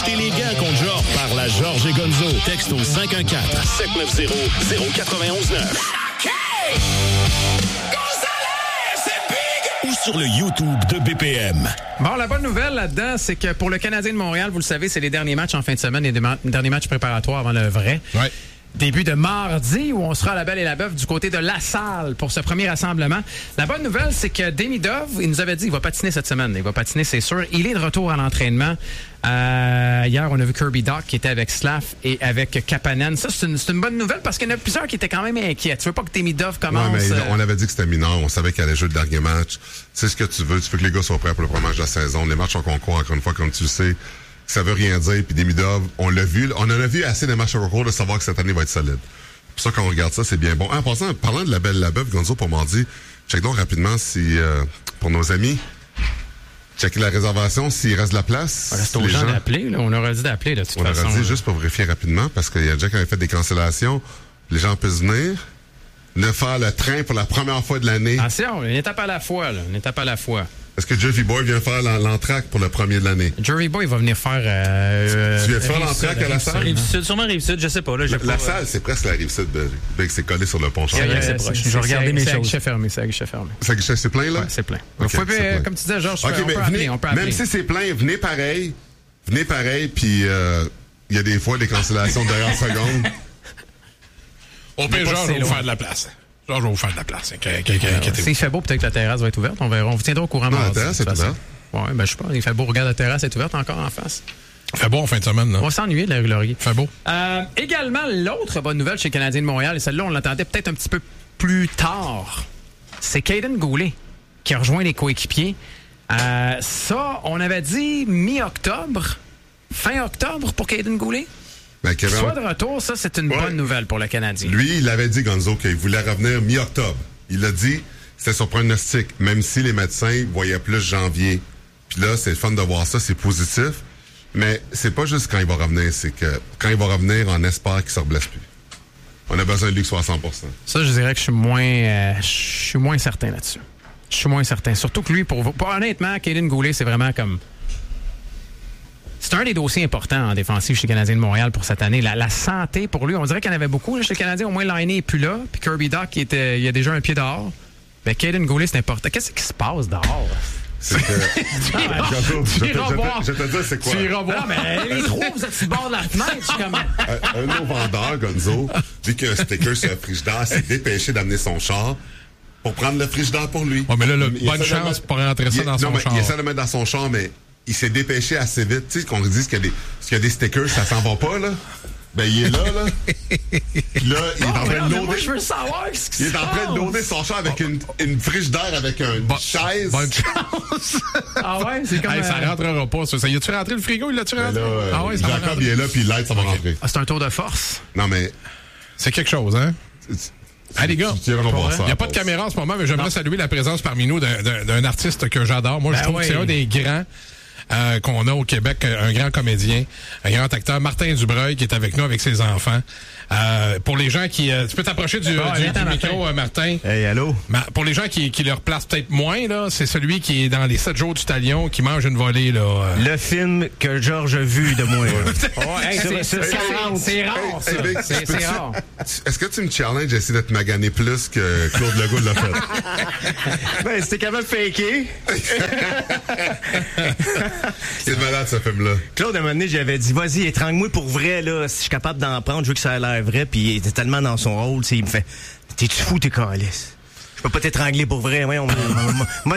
Achetez les gants contre Georges par la Georges et Gonzo. Texte au 514-790-0919. OK! Ou sur le YouTube de BPM. Bon, la bonne nouvelle là-dedans, c'est que pour le Canadien de Montréal, vous le savez, c'est les derniers matchs en fin de semaine, les derniers matchs préparatoires avant le vrai. Ouais. Début de mardi, où on sera à la Belle et la Bœuf du côté de La Salle pour ce premier rassemblement. La bonne nouvelle, c'est que Demidov, il nous avait dit, il va patiner cette semaine. Il va patiner, c'est sûr. Il est de retour à l'entraînement. Hier, on a vu Kirby Dach qui était avec Slav et avec Kapanen. Ça, c'est une bonne nouvelle parce qu'il y en a plusieurs qui étaient quand même inquiets. Tu veux pas que Demidov commence... Ouais, mais on avait dit que c'était mineur. On savait qu'il allait jouer le dernier match. C'est ce que tu veux. Tu veux que les gars soient prêts pour le premier match de la saison. Les matchs en concours, encore une fois, comme tu le sais, ça veut rien dire. Puis Demidov, on l'a vu. On en a vu assez de matchs en concours de savoir que cette année va être solide. C'est pour ça qu'on regarde ça, c'est bien bon. En passant, parlant de la Belle et la Bœuf, Gonzo pour mardi, check donc rapidement si, pour nos amis, checker la réservation, s'il reste de la place. C'est aux gens d'appeler, là. On aurait dit d'appeler, de toute façon. On aurait dit juste pour vérifier rapidement, parce qu'il y a déjà qui avait fait des cancellations. Les gens peuvent venir. Ne faire le train pour la première fois de l'année. Attention, une étape à la fois, là. Une étape à la fois. Est-ce que Jerry Boy vient faire l'entraque pour le premier de l'année? Jerry Boy va venir faire... tu viens faire l'entraque à la salle? Rive-Sud, sûrement Rive-Sud, je sais pas. Là, la salle, c'est presque la Rive-Sud. C'est collé sur le pont Charles. C'est proche. Je vais regarder mes choses. C'est à guichet fermé, c'est à guichet fermé. C'est plein, là? Oui, c'est plein. Okay, comme tu disais, Georges, on peut appeler. Même si c'est plein, venez pareil. Puis il y a des fois des cancellations de dernière seconde. Au pire, Georges va vous faire de la place. Georges va vous faire de la place. S'il fait beau, peut-être que la terrasse va être ouverte. On verra. On vous tiendra au courant. Non, la terrasse est ouverte. Oui, ben je sais pas. Il fait beau. Regarde, la terrasse est ouverte encore en face. Il fait beau en fin de semaine, là. On va s'ennuyer de la rue Laurier. Il fait beau. Également, l'autre bonne nouvelle chez les Canadiens de Montréal, et celle-là, on l'attendait peut-être un petit peu plus tard, c'est Kaiden Goulet qui a rejoint les coéquipiers. Ça, on avait dit mi-octobre, fin octobre pour Kaiden Goulet. Ben, Soit de retour, ça, c'est une bonne nouvelle pour le Canadien. Lui, il avait dit, Gonzo, qu'il voulait revenir mi-octobre. Il l'a dit, c'était son pronostic, même si les médecins voyaient plus janvier. Puis là, c'est le fun de voir ça, c'est positif. Mais c'est pas juste quand il va revenir, c'est que quand il va revenir, on espère qu'il ne se reblesse plus. On a besoin de lui qu'il soit à 100%. Ça, je dirais que je suis moins certain là-dessus. Je suis moins certain. Surtout que lui, honnêtement, Kaiden Goulet, c'est vraiment comme... C'est un des dossiers importants en défensive chez les Canadiens de Montréal pour cette année. La santé pour lui, on dirait qu'il y en avait beaucoup. Là, chez les Canadiens, au moins, Lainé n'est plus là. Puis Kirby Dach, il a déjà un pied dehors. Mais Kaiden Goulet, c'est important. Qu'est-ce qui se passe dehors? C'est que... Je te dis, c'est quoi? Tu iras voir. Non, mais les trois, vous êtes sur le bord de la fenêtre. Comme... un de nos vendeurs, Gonzo, vu qu'il y a un sticker sur le frigidaire, s'est dépêché d'amener son char pour prendre le frigidaire pour lui. Oh, mais là, bonne chance pour rentrer ça dans son char. Il essaie de le mettre dans son char, mais il s'est dépêché assez vite. Tu sais, qu'on dit qu'il y a des stickers, ça s'en va pas, là. Ben, il est là. Puis là, il est en train de loader. Je veux savoir ce qui se passe. Il est en train de loader son char avec une frigidaire, avec une chaise. Bonne chance. Ah ouais, c'est comme... ça rentrera pas, ça. Y a-tu rentré le frigo? Il l'a-tu rentré? Ah ouais, Jacob, il est là, puis l'aide, ça va rentrer. C'est un tour de force. Non, mais... C'est quelque chose, hein? Hey, les gars, il n'y a pas de caméra en ce moment, mais j'aimerais saluer la présence parmi nous d'un artiste que j'adore. Moi, je trouve que c'est un des grands qu'on a au Québec, un grand comédien, un grand acteur, Martin Dubreuil, qui est avec nous avec ses enfants. Pour les gens qui... tu peux t'approcher du micro, Martin. Hey, allô? Pour les gens qui leur placent peut-être moins, là, c'est celui qui est dans les 7 jours du Talion, qui mange une volée. Là, Le film que Georges a vu de moi. C'est rare, ça. C'est rare. Est-ce que tu me challenges d'essayer de te maganer plus que Claude Legault l'a fait? Ben, c'était quand même faké. C'est malade, ce film-là. Claude, à un moment donné, j'avais dit, vas-y, étrangle-moi pour vrai, là. Si je suis capable d'en prendre, je veux que ça a l'air vrai. Puis il était tellement dans son rôle, il me fait, t'es-tu fou, t'es calice? Je peux pas t'étrangler pour vrai. Ouais, va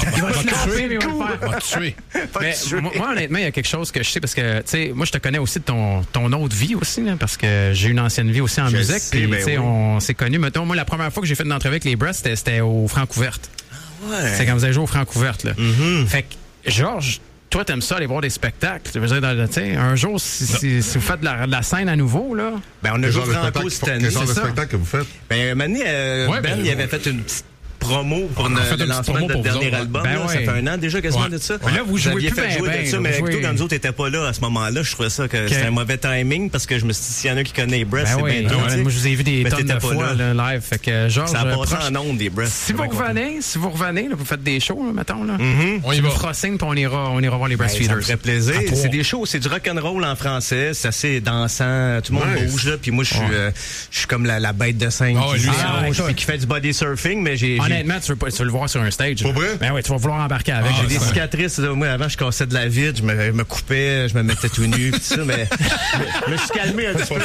te tuer. Moi, honnêtement, il y a quelque chose que je sais parce que, tu sais, moi, je te connais aussi de ton autre vie aussi, là, parce que j'ai une ancienne vie aussi en musique. Puis, tu sais, on s'est connus. Mettons, moi, la première fois que j'ai fait une entrevue avec les Breasts, c'était au Francouverte. Ah ouais. C'est quand vous avez joué au Francouverte, là. Mm-hmm. Fait que, Georges, toi, t'aimes ça aller voir des spectacles. Je veux dire, un jour, si vous faites de la scène à nouveau, là. Ben, on a joué au Franco cette année. Quel genre de spectacle que vous faites? Ben, un moment donné, Ben, il avait fait une petite promo pour le lancement de notre dernier album. Ben ça fait un an déjà quasiment de ça. Là, vous jouez plus de ça, mais plutôt quand nous autres n'étaient pas là à ce moment-là, je trouvais ça que c'était un mauvais timing parce que je me suis dit, s'il y en a qui connaissent les Breasts, c'est bien moi, je vous ai vu des tonnes de fois live. Fait que, Georges, ça a passé en ondes, des Breasts. Si vous revenez, là, vous faites des shows, là, mettons. Là. On y va. Puis on ira voir les Breastfeeders. Ça me ferait plaisir. C'est des shows, c'est du rock'n'roll en français, c'est assez dansant, tout le monde bouge, là, puis moi, je suis comme la bête de scène qui fait du body surfing, mais honnêtement, tu veux le voir sur un stage. Pour vrai? Ben oui, tu vas vouloir embarquer avec. J'ai des cicatrices. Moi, avant, je cassais de la vide, je me coupais, je me mettais tout nu, tout ça, mais je me suis calmé un petit peu.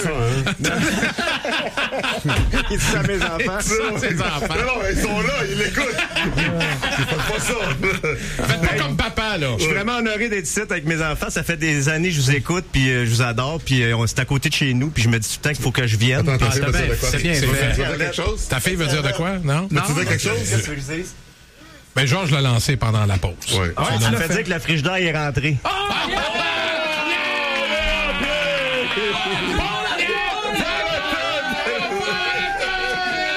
Il dit ça à mes enfants. Non, ils sont là, ils l'écoutent. Ils font pas ça. Faites pas comme papa, là. Je suis vraiment honoré d'être ici avec mes enfants. Ça fait des années que je vous écoute, puis je vous adore, puis c'est à côté de chez nous, puis je me dis tout le temps qu'il faut que je vienne. Attends, c'est bien. Tu veux dire quelque chose? Ta fille veut dire de quoi? Non? Tu veux dire quelque chose? Ben, Georges l'a lancé pendant la pause. Ouais. Tu m'as fait dire que la frigidaire est rentrée. Oh, yeah!